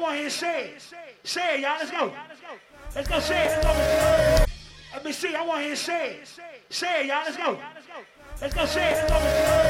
want to hear say it. Say it, y'all. Let's go. Let's go. Say it. Let's go. Let me see. I want to hear say it. Say it, y'all. Let's go. Let's go. Say it. Let's go.